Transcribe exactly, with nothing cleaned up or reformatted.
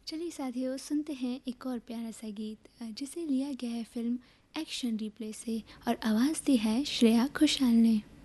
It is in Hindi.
चलिए साथियों, सुनते हैं एक और प्यारा सा गीत अ, जिसे लिया गया है फिल्म एक्शन रिप्ले से और आवाज़ दी है श्रेया घोषाल ने।